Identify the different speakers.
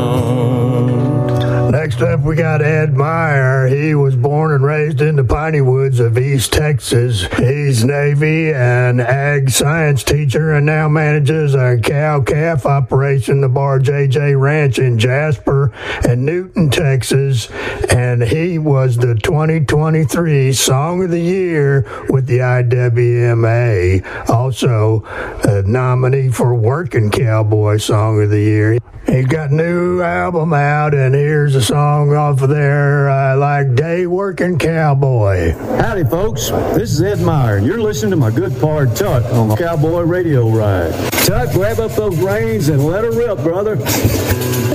Speaker 1: Next up, we got Ed Meyer. He was born and raised in the Piney Woods of East Texas. He's Navy and ag science teacher and now manages a cow-calf operation, the Bar JJ Ranch in Jasper and Newton, Texas. And he was the 2023 Song of the Year with the IWMA. Also, a nominee for Working Cowboy Song of the Year. He's got a new album out, and here's a song off of there, like Day Working Cowboy.
Speaker 2: Howdy, folks. This is Ed Meyer, and you're listening to my good pard, Tuck, on the Cowboy Radio Ride. Tuck, grab up those reins and let her rip, brother.